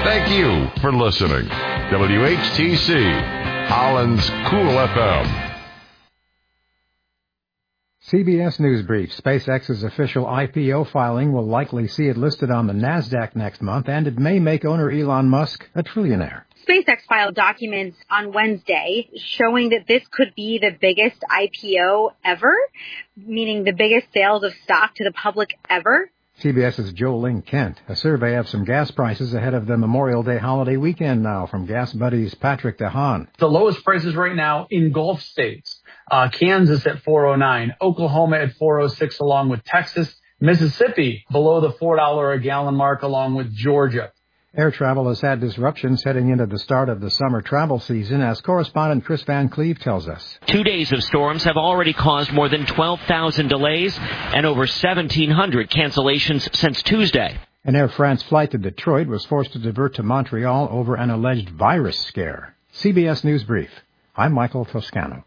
Thank you for listening. WHTC, Holland's Cool FM. CBS News Brief. SpaceX's official IPO filing will likely see it listed on the NASDAQ next month, and it may make owner Elon Musk a trillionaire. SpaceX filed documents on Wednesday showing that this could be the biggest IPO ever, meaning the biggest sales of stock to the public ever. CBS's Jolene Kent. A survey of some gas prices ahead of the Memorial Day holiday weekend now from Gas Buddy's Patrick DeHaan. The lowest prices right now in Gulf states. Kansas at $4.09, Oklahoma at $4.06, along with Texas, Mississippi below the $4 a gallon mark, along with Georgia. Air travel has had disruptions heading into the start of the summer travel season, as correspondent Chris Van Cleve tells us. 2 days of storms have already caused more than 12,000 delays and over 1,700 cancellations since Tuesday. An Air France flight to Detroit was forced to divert to Montreal over an alleged virus scare. CBS News Brief. I'm Michael Toscano.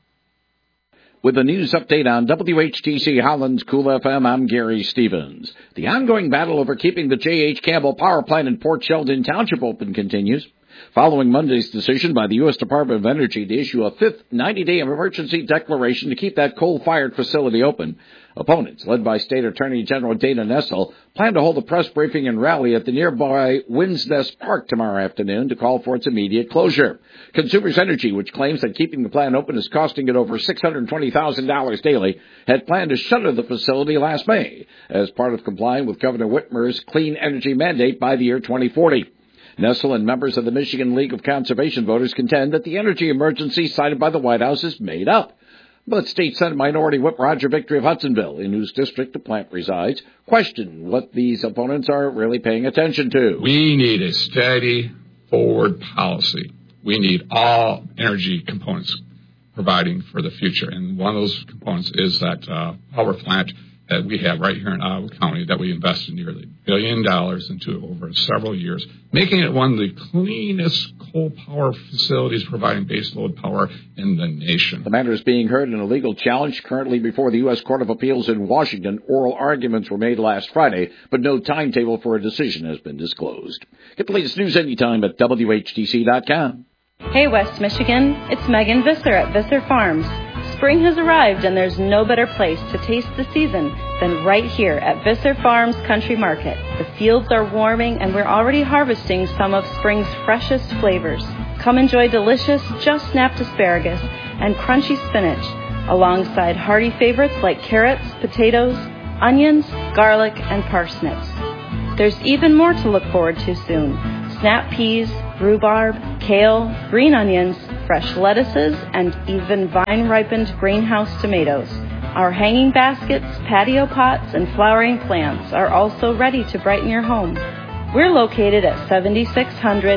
With the news update on WHTC Holland's Cool FM, I'm Gary Stevens. The ongoing battle over keeping the J.H. Campbell Power Plant in Port Sheldon Township open continues. Following Monday's decision by the U.S. Department of Energy to issue a fifth 90-day emergency declaration to keep that coal-fired facility open, opponents, led by State Attorney General Dana Nessel, plan to hold a press briefing and rally at the nearby Winds Nest Park tomorrow afternoon to call for its immediate closure. Consumers Energy, which claims that keeping the plant open is costing it over $620,000 daily, had planned to shutter the facility last May as part of complying with Governor Whitmer's clean energy mandate by the year 2040. Nessel and members of the Michigan League of Conservation Voters contend that the energy emergency cited by the White House is made up. But State Senate Minority Whip Roger Victory of Hudsonville, in whose district the plant resides, questioned what these opponents are really paying attention to. We need a steady forward policy. We need all energy components providing for the future. And one of those components is that power plant that we have right here in Ottawa County that we invested nearly $1 billion into over several years, making it one of the cleanest coal power facilities providing baseload power in the nation. The matter is being heard in a legal challenge currently before the U.S. Court of Appeals in Washington. Oral arguments were made last Friday, but no timetable for a decision has been disclosed. Get the latest news anytime at WHTC.com. Hey, West Michigan, it's Megan Visser at Visser Farms. Spring has arrived, and there's no better place to taste the season than right here at Visser Farms Country Market. The fields are warming, and we're already harvesting some of spring's freshest flavors. Come enjoy delicious, just-snapped asparagus and crunchy spinach, alongside hearty favorites like carrots, potatoes, onions, garlic, and parsnips. There's even more to look forward to soon. Snap peas, rhubarb, kale, green onions, fresh lettuces, and even vine-ripened greenhouse tomatoes. Our hanging baskets, patio pots, and flowering plants are also ready to brighten your home. We're located at 7600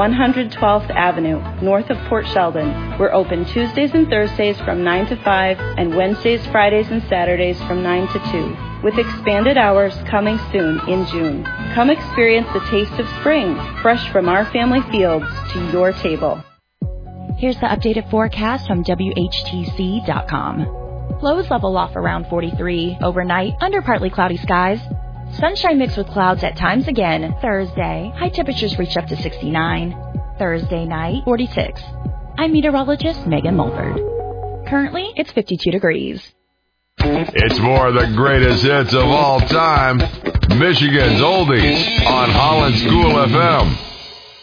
112th Avenue, north of Port Sheldon. We're open Tuesdays and Thursdays from 9 to 5 and Wednesdays, Fridays, and Saturdays from 9 to 2, with expanded hours coming soon in June. Come experience the taste of spring, fresh from our family fields to your table. Here's the updated forecast from WHTC.com. Lows level off around 43. Overnight, under partly cloudy skies. Sunshine mixed with clouds at times again. Thursday, high temperatures reach up to 69. Thursday night, 46. I'm meteorologist Megan Mulford. Currently, it's 52 degrees. It's more of the greatest hits of all time. Michigan's Oldies on Holland's Cool FM.